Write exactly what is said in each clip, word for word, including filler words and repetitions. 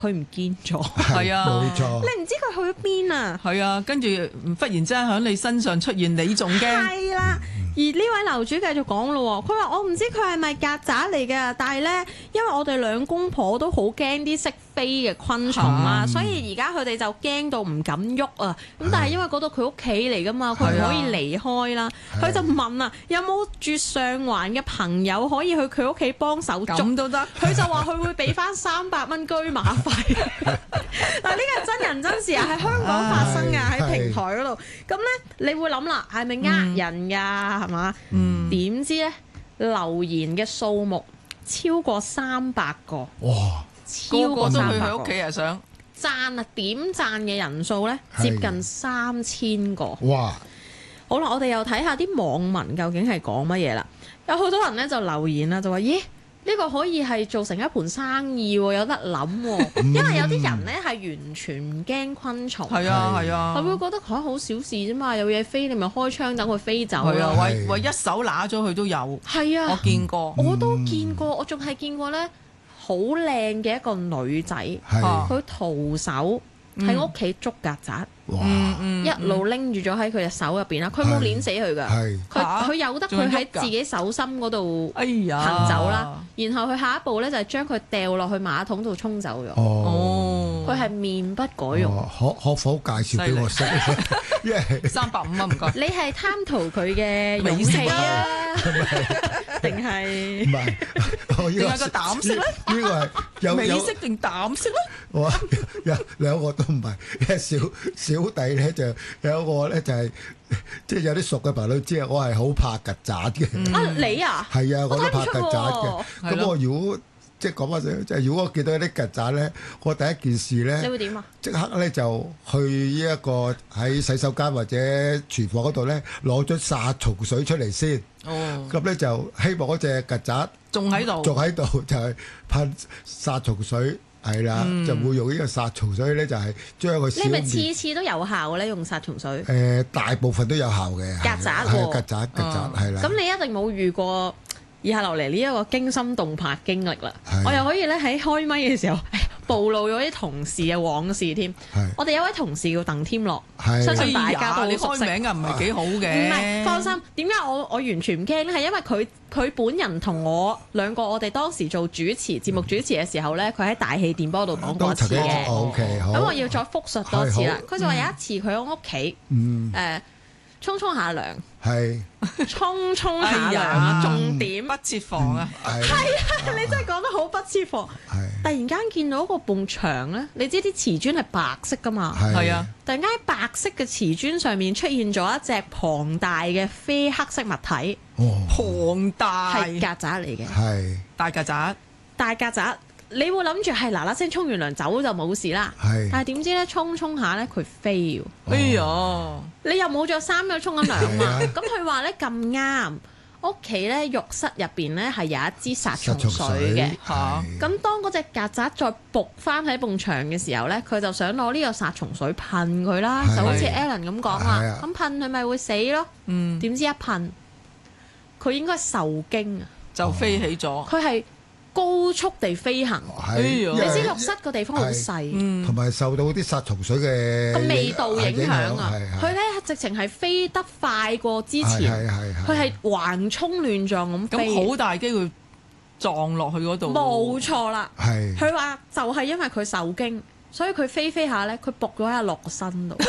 佢唔見咗， 係啊， 冇錯。 你唔知佢去咗邊啊？ 係啊，跟住忽然之間喺你身上出現，你仲驚？ 係啦。而呢位樓主繼續講咯，佢話我唔知佢係咪曱甴嚟嘅，但係呢，因為我哋兩公婆都好驚啲識飛嘅昆蟲啦， 嗯、 所以而家佢哋就驚到唔敢喐啊。咁但係因為嗰度佢屋企嚟噶嘛，佢唔可以離開啦。佢就問啊，有冇住上環嘅朋友可以去佢屋企幫手捉？ 咁都得。 佢就話佢會俾翻三百蚊居馬費。嗱，呢個真人真事啊，喺香港發生嘅，喺平台嗰度。咁呢，你會諗啦，係咪呃人㗎？係嘛？嗯，點知咧留言嘅數目超過三百個， 哇！ 超過三百個， 個個都去佢屋企啊，想讚啊！點讚嘅人數咧接近三千個。 哇！ 好啦，我哋又睇下啲網民究竟係講乜嘢啦。有好多人咧就留言啦，就話咦，呢個可以係做成一盤生意喎，有得諗喎。因為有啲人咧係完全唔驚昆蟲， 係啊係啊， 佢會覺得嚇好小事啫嘛，有嘢飛你咪開窗等佢飛走係啊， 咯。 為為一手揦咗佢都有， 係啊， 我見過， 我都見過，我仲係見過咧好靚嘅一個女仔， 係佢徒手喺屋企捉曱甴， 哇！ 嗯一路拎住咗喺佢隻手入邊啦，佢冇碾死佢㗎， 係佢嚇佢由得佢喺自己手心嗰度哎呀行走啦，然後佢下一步咧就係將佢掉落去馬桶度沖走咗。 哦， 佢係面不改容。 哦可可否介紹俾我識？因為三百五蚊唔該。 你係貪圖佢嘅勇氣啊，定係唔係？我呢定係個膽色咧？ 呢個係有美有色定膽色咧？ 我有兩個都唔係，因為小小弟咧就有一個咧就係即係有啲熟嘅朋友都知啊，我係好怕曱甴嘅。 啊你啊？ 係啊，我都我睇唔出怕曱甴嘅。 係咯咁我如果即係講翻先，即係如果我見到有啲曱甴咧，我第一件事你咧， 會點啊？ 即刻咧就去呢一個喺洗手間或者廚房嗰度咧攞咗殺蟲水出嚟先。 哦， 咁咧就希望嗰隻曱甴仲喺度， 仲喺度，就係噴殺蟲水。係啦， 嗯就會用呢個殺蟲水咧，就係將佢消你係咪滅。 次次都有效咧？用殺蟲水？ 誒，大部分都有效嘅。 曱甴係喎曱甴，曱甴係啦。 咁你一定冇遇過以下落嚟呢一個驚心動魄經歷啦係。 我又可以咧喺開咪嘅時候暴露咗啲同事嘅往事添。 係我哋有位同事叫鄧添樂， 係相信哎大家都呀，你好熟悉。 開名啊，唔係幾好唔嘅。 係，放心。點解我我完全唔驚咧？係因為佢佢本人同我兩個，我哋當時做主持節目主持嘅時候咧，佢喺大氣電波度講過一次都曾經嘅。 OK，好。 咁我要再複述多次啦係。 佢就話有一次佢喺屋企嗯誒沖沖下涼， 係沖沖下涼哎呀啊，重點。 不設防啊！ 係你真係講得好不設防。 係突然間見到個埲牆咧，你知啲瓷磚係白色噶嘛？ 係啊， 突然間喺白色嘅瓷磚上面出現咗一隻龐大嘅啡黑色物體， 哦龐大係曱甴嚟嘅。 係大曱甴， 大曱甴，你會諗住係嗱嗱聲沖完涼走就冇事啦。 係但係點知咧，沖沖下咧佢飛喎。 哎呀， 你又冇着衫又沖緊涼嘛係啊？ 咁佢話咧咁啱屋企咧浴室入邊咧係有一支殺蟲水嘅。 嚇係咁當嗰隻曱甴再伏翻喺埲牆嘅時候咧，佢就想攞呢個殺蟲水噴佢啦， 係就好似 Alan 咁講係啦啊。 咁噴佢咪會死咯？ 嗯， 點知一噴，佢應該受驚啊！ 就飛起咗。 佢係高速地飛行。 係哎呀因為你知浴室個地方好細。 嗯同，埋受到啲殺蟲水嘅個味道影響啊！ 係係佢咧直情係飛得快過之係前， 係係佢係橫衝亂撞咁飛。 咁好大機會撞落去嗰度。 冇錯啦！ 係佢話就係因為佢受驚，所以佢飛飛下咧，佢仆咗喺落個身度。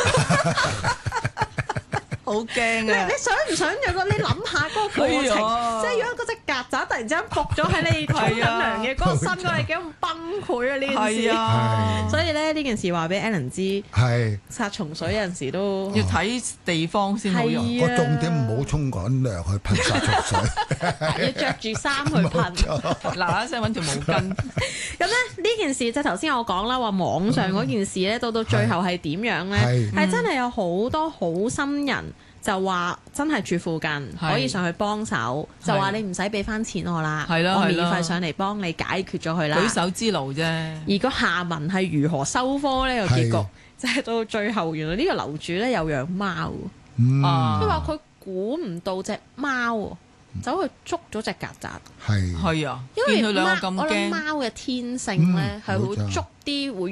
好驚你啊！ 你想唔想有個？你諗下嗰個過程， 哎呀即係如果嗰隻曱甴突然之間仆咗喺你沖緊涼嘅嗰個身嗰度，你幾咁崩潰啊！呢件係事。 啊， 所以咧呢件事話俾 Alan 知， 係殺蟲水有陣時都要睇地方先好用。 係個重點唔好沖緊涼去噴殺蟲水。 要着住衫去噴。 嗱嗱聲揾條毛巾。 咁咧呢件事即係頭先我講啦，話網上嗰件事咧，到到最後係點樣咧？ 係係真係有好多好心人就話真係住附近可以上去幫手， 係就話你唔使俾翻錢我啦， 係啦係啦我免費上嚟幫你解決咗佢啦。 舉手之勞啫。 而個下文係如何收科呢個結局係， 就係到最後原來呢個樓主咧有養貓喎， 嗯啊佢話佢估唔到隻貓喎走去捉咗隻曱甴。 係係啊， 因為見佢兩個咁貓我諗驚。 貓嘅天性咧嗯係會冇錯捉啲會